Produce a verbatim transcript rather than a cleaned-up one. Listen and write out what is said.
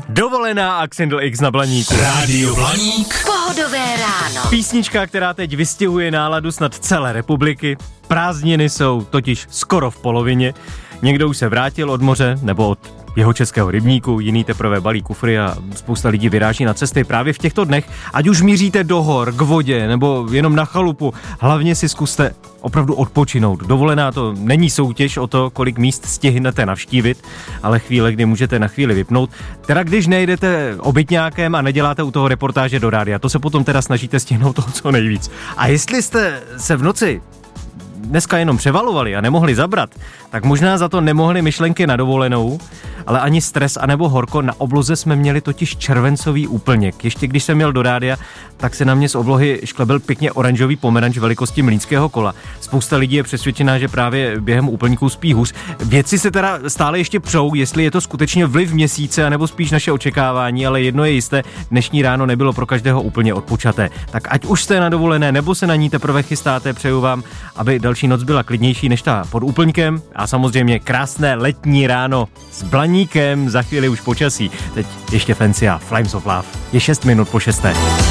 Dovolená a Xindl X na Blaníku. Rádio Blaník. Pohodové ráno. Písnička, která teď vystihuje náladu snad celé republiky. Prázdniny jsou totiž skoro v polovině. Někdo už se vrátil od moře nebo od jeho českého rybníku, jiný teprve balí kufry a spousta lidí vyráží na cesty právě v těchto dnech. Ať už míříte do hor, k vodě nebo jenom na chalupu, hlavně si zkuste opravdu odpočinout. Dovolená to není soutěž o to, kolik míst stihnete navštívit, ale chvíle, kdy můžete na chvíli vypnout. Teda když nejdete obytňákem a neděláte u toho reportáže do rádia, to se potom teda snažíte stihnout toho co nejvíc. A jestli jste se v noci dneska jenom převalovali a nemohli zabrat, tak možná za to nemohli myšlenky na dovolenou, ale ani stres anebo horko. Na obloze jsme měli totiž červencový úplněk. Ještě když jsem měl do rádia, tak se na mě z oblohy šklebil pěkně oranžový pomeranč velikosti mlýnského kola. Spousta lidí je přesvědčená, že právě během úplňků spí hůř. Vědci se teda stále ještě přou, jestli je to skutečně vliv měsíce, anebo spíš naše očekávání, ale jedno je jisté, dnešní ráno nebylo pro každého úplně odpočaté. Tak ať už jste na dovolené, nebo se na ní teprve chystáte, přeju vám, aby další noc byla klidnější než ta pod úplňkem a samozřejmě krásné letní ráno s Blaníkem, za chvíli už počasí. Teď ještě Fancy a Flames of Love. Je šest minut po šesté.